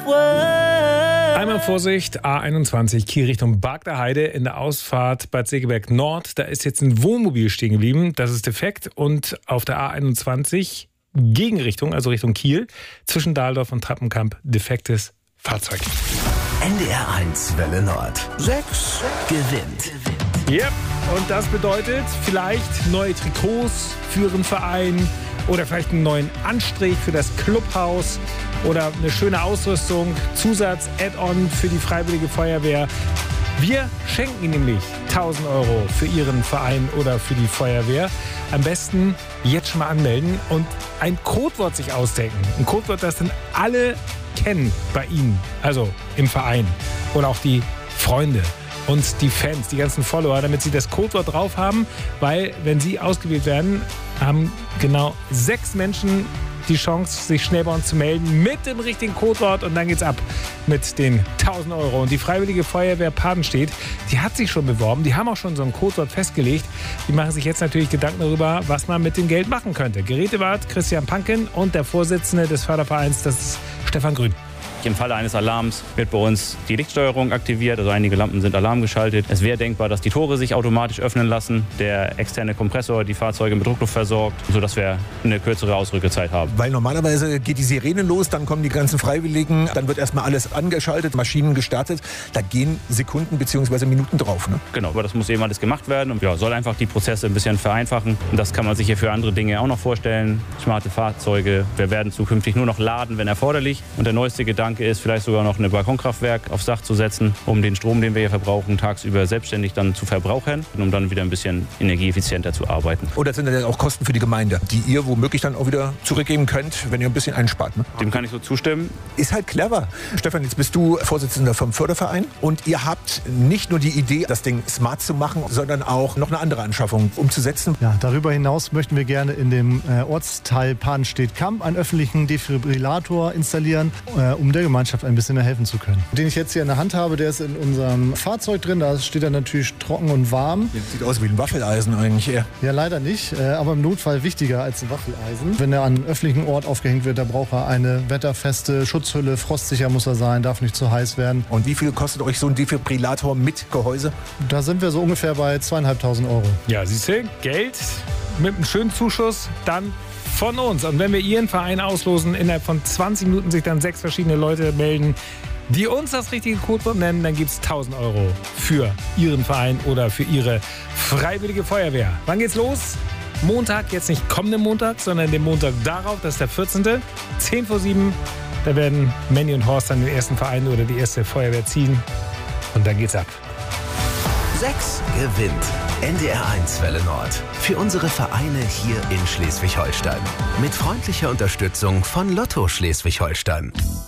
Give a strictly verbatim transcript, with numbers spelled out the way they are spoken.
Einmal Vorsicht, A einundzwanzig, Kiel Richtung Bargter in der Ausfahrt Bad Segeberg Nord. Da ist jetzt ein Wohnmobil stehen geblieben, das ist defekt. Und auf der A einundzwanzig Gegenrichtung, also Richtung Kiel, zwischen Dahldorf und Trappenkamp, defektes Fahrzeug. N D R eins Welle Nord. sechs gewinnt. Ja, yep. Und das bedeutet vielleicht neue Trikots für Ihren Verein oder vielleicht einen neuen Anstrich für das Clubhaus oder eine schöne Ausrüstung, Zusatz, Add-on für die Freiwillige Feuerwehr. Wir schenken Ihnen nämlich tausend Euro für Ihren Verein oder für die Feuerwehr. Am besten jetzt schon mal anmelden und ein Codewort sich ausdenken. Ein Codewort, das dann alle kennen bei Ihnen, also im Verein. Oder auch die Freunde und die Fans, die ganzen Follower, damit sie das Codewort drauf haben. Weil, wenn sie ausgewählt werden, haben genau sechs Menschen die Chance, sich schnell bei uns zu melden mit dem richtigen Codewort und dann geht's ab mit den tausend Euro. Und die Freiwillige Feuerwehr Padenstedt, die hat sich schon beworben, die haben auch schon so ein Codewort festgelegt. Die machen sich jetzt natürlich Gedanken darüber, was man mit dem Geld machen könnte. Gerätewart Christian Panken und der Vorsitzende des Fördervereins, das ist Stefan Grün. Im Falle eines Alarms wird bei uns die Lichtsteuerung aktiviert, also einige Lampen sind alarmgeschaltet. Es wäre denkbar, dass die Tore sich automatisch öffnen lassen, der externe Kompressor die Fahrzeuge mit Druckluft versorgt, sodass wir eine kürzere Ausrückezeit haben. Weil normalerweise geht die Sirene los, dann kommen die ganzen Freiwilligen, dann wird erstmal alles angeschaltet, Maschinen gestartet. Da gehen Sekunden bzw. Minuten drauf. Ne? Genau, aber das muss eben alles gemacht werden und ja, soll einfach die Prozesse ein bisschen vereinfachen. Und das kann man sich hier für andere Dinge auch noch vorstellen. Smarte Fahrzeuge, wir werden zukünftig nur noch laden, wenn erforderlich. Und der neueste Gedanke ist, vielleicht sogar noch ein Balkonkraftwerk aufs Dach zu setzen, um den Strom, den wir hier verbrauchen, tagsüber selbstständig dann zu verbrauchen, um dann wieder ein bisschen energieeffizienter zu arbeiten. Oder sind das auch Kosten für die Gemeinde, die ihr womöglich dann auch wieder zurückgeben könnt, wenn ihr ein bisschen einspart? Ne? Dem kann ich so zustimmen. Ist halt clever. Stefan, jetzt bist du Vorsitzender vom Förderverein und ihr habt nicht nur die Idee, das Ding smart zu machen, sondern auch noch eine andere Anschaffung umzusetzen. Ja, darüber hinaus möchten wir gerne in dem äh, Ortsteil Padenstedt-Kamp einen öffentlichen Defibrillator installieren, äh, um der Gemeinschaft ein bisschen helfen zu können. Den ich jetzt hier in der Hand habe, der ist in unserem Fahrzeug drin. Da steht er natürlich trocken und warm. Sieht aus wie ein Waffeleisen eigentlich eher. Ja, leider nicht, äh, aber im Notfall wichtiger als ein Waffeleisen. Wenn er an einem öffentlichen Ort aufgehängt wird, da braucht er eine wetterfeste Schutzhülle. Frostsicher muss er sein, darf nicht zu heiß werden. Und wie viel kostet euch so ein Defibrillator mit Gehäuse? Da sind wir so ungefähr bei zweieinhalbtausend Euro. Ja, siehst du, Geld mit einem schönen Zuschuss, dann von uns. Und wenn wir Ihren Verein auslosen, innerhalb von zwanzig Minuten sich dann sechs verschiedene Leute melden, die uns das richtige Codewort nennen, dann gibt es tausend Euro für Ihren Verein oder für Ihre Freiwillige Feuerwehr. Wann geht's los? Montag, jetzt nicht kommenden Montag, sondern den Montag darauf, das ist der vierzehnte zehn vor sieben. Da werden Manny und Horst dann den ersten Verein oder die erste Feuerwehr ziehen. Und dann geht's ab. sechs gewinnt. N D R eins Welle Nord. Für unsere Vereine hier in Schleswig-Holstein. Mit freundlicher Unterstützung von Lotto Schleswig-Holstein.